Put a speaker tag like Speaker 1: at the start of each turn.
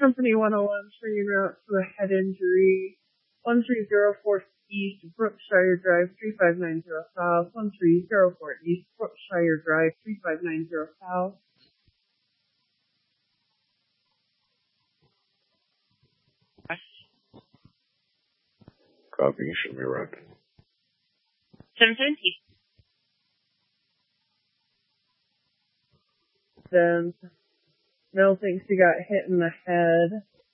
Speaker 1: Company 101, turning route to a head injury. 1304 East, Brookshire Drive, 3590 South. 1304 East, Brookshire Drive, 3590 South.
Speaker 2: Copy, should be right.
Speaker 3: 717.
Speaker 1: Then Mel thinks he got hit in the head.